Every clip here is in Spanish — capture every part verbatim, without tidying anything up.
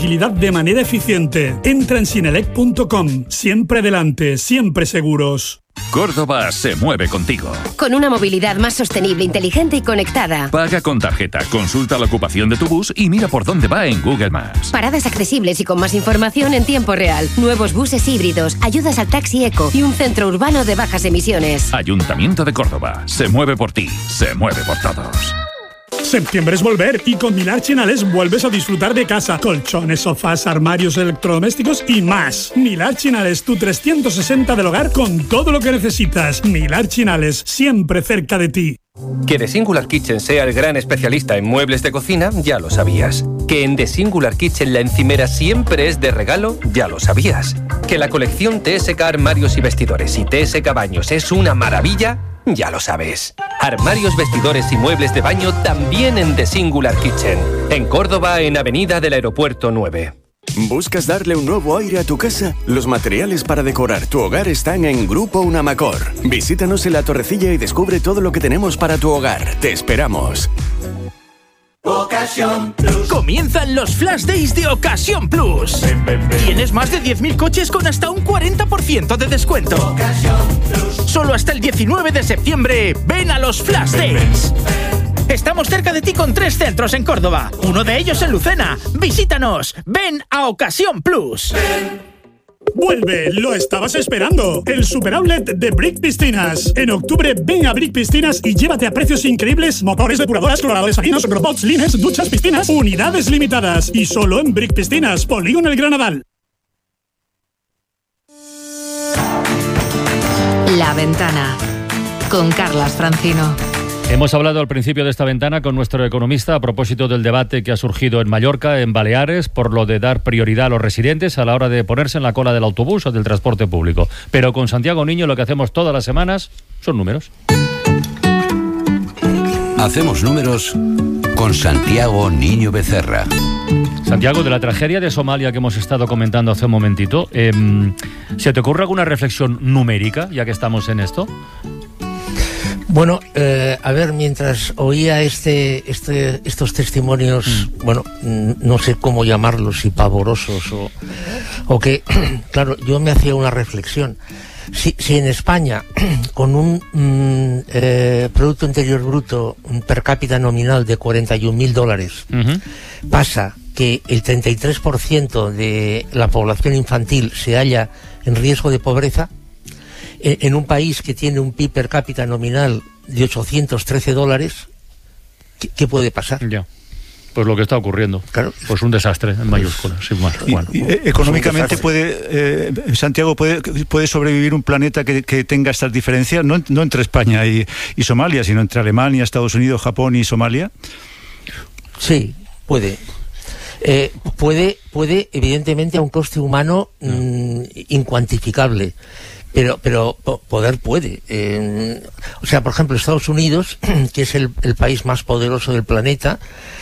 Agilidad de manera eficiente. Entra en Sinelec punto com. Siempre adelante, siempre seguros. Córdoba se mueve contigo. Con una movilidad más sostenible, inteligente y conectada. Paga con tarjeta, consulta la ocupación de tu bus y mira por dónde va en Google Maps. Paradas accesibles y con más información en tiempo real. Nuevos buses híbridos, ayudas al taxi eco y un centro urbano de bajas emisiones. Ayuntamiento de Córdoba. Se mueve por ti, se mueve por todos. Septiembre es volver y con Milar Chinales vuelves a disfrutar de casa. Colchones, sofás, armarios, electrodomésticos y más. Milar Chinales, tu trescientos sesenta del hogar con todo lo que necesitas. Milar Chinales, siempre cerca de ti. Que The Singular Kitchen sea el gran especialista en muebles de cocina, ya lo sabías. Que en The Singular Kitchen la encimera siempre es de regalo, ya lo sabías. Que la colección T S K Armarios y Vestidores y T S K Baños es una maravilla, ya lo sabes. Armarios, vestidores y muebles de baño también en The Singular Kitchen. En Córdoba, en Avenida del Aeropuerto nueve. ¿Buscas darle un nuevo aire a tu casa? Los materiales para decorar tu hogar están en Grupo Unamacor. Visítanos en La Torrecilla y descubre todo lo que tenemos para tu hogar. Te esperamos. Ocasión Plus. Comienzan los Flash Days de Ocasión Plus. Ven, ven, ven. Tienes más de diez mil coches con hasta un cuarenta por ciento de descuento. Ocasión Plus. Solo hasta el diecinueve de septiembre. Ven a los Flash Days. Ven, ven, ven. Estamos cerca de ti con tres centros en Córdoba. Uno de ellos en Lucena. Visítanos. Ven a Ocasión Plus. Ven. ¡Vuelve! ¡Lo estabas esperando! El super outlet de Brick Piscinas. En octubre ven a Brick Piscinas y llévate a precios increíbles motores, depuradoras, cloradores salinos, robots, lines, duchas, piscinas, unidades limitadas. Y solo en Brick Piscinas, Polígono El Granadal. La Ventana, con Carlas Francino. Hemos hablado al principio de esta ventana con nuestro economista a propósito del debate que ha surgido en Mallorca, en Baleares, por lo de dar prioridad a los residentes a la hora de ponerse en la cola del autobús o del transporte público. Pero con Santiago Niño lo que hacemos todas las semanas son números. Hacemos números con Santiago Niño Becerra. Santiago, de la tragedia de Somalia que hemos estado comentando hace un momentito, eh, ¿se te ocurre alguna reflexión numérica, ya que estamos en esto? Bueno, eh, a ver, mientras oía este, este, estos testimonios, mm. bueno, no sé cómo llamarlos, si pavorosos o, o que, claro, yo me hacía una reflexión. Si, si en España, con un mm, eh, Producto Interior Bruto per cápita nominal de cuarenta y un mil dólares, uh-huh. pasa que el treinta y tres por ciento de la población infantil se halla en riesgo de pobreza, en un país que tiene un P I B per cápita nominal de ochocientos trece dólares, ¿qué, qué puede pasar? Ya, pues lo que está ocurriendo. Claro. Pues un desastre en mayúsculas. Sí, bueno, y, bueno. Y, eh, económicamente puede, eh, Santiago, puede, puede sobrevivir un planeta que, que tenga estas diferencias, no, no entre España y, y Somalia, sino entre Alemania, Estados Unidos, Japón y Somalia. Sí, puede. Eh, puede, puede, evidentemente, a un coste humano mmm, incuantificable. Pero, pero poder puede. Eh, o sea, por ejemplo, Estados Unidos, que es el, el país más poderoso del planeta,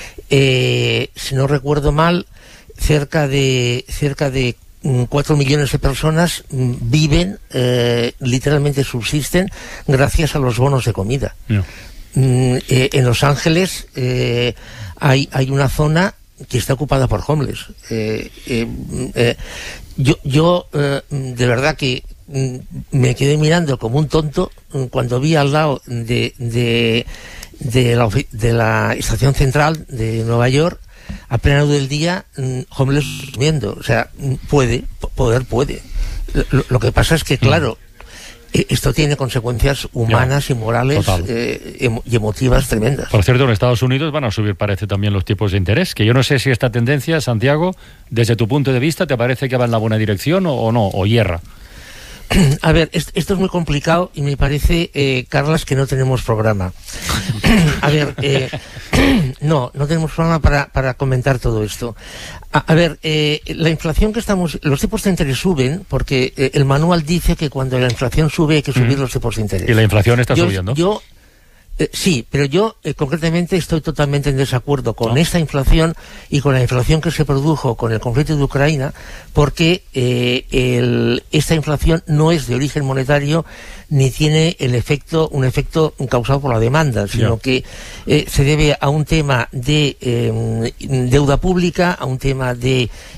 eh, si no recuerdo mal, cerca de cerca de cuatro millones de personas viven, eh, literalmente subsisten, gracias a los bonos de comida. No. Eh, en Los Ángeles eh, hay, hay una zona que está ocupada por homeless. Eh, eh, eh, yo, yo eh, de verdad que me quedé mirando como un tonto cuando vi al lado de, de, de, la, de la estación central de Nueva York, a plena luz del día, homeless durmiendo. O sea, puede, poder puede. Lo, lo que pasa es que, claro, esto tiene consecuencias humanas ya, y morales eh, emo, y emotivas tremendas. Por cierto, en Estados Unidos van a subir, parece, también los tipos de interés, que yo no sé si esta tendencia, Santiago, desde tu punto de vista, ¿te parece que va en la buena dirección o, o no, o hierra? A ver, esto, esto es muy complicado y me parece, eh, Carlas, que no tenemos programa. A ver, eh, no, no tenemos programa para, para comentar todo esto. A, a ver, eh, la inflación que estamos... Los tipos de interés suben porque eh, el manual dice que cuando la inflación sube hay que subir mm. los tipos de interés. Y la inflación está yo, subiendo. Yo, Eh, sí, pero yo eh, concretamente estoy totalmente en desacuerdo con ah. esta inflación y con la inflación que se produjo con el conflicto de Ucrania, porque eh, el, esta inflación no es de origen monetario ni tiene el efecto un efecto causado por la demanda, sino yeah. que eh, se debe a un tema de eh, deuda pública, a un tema de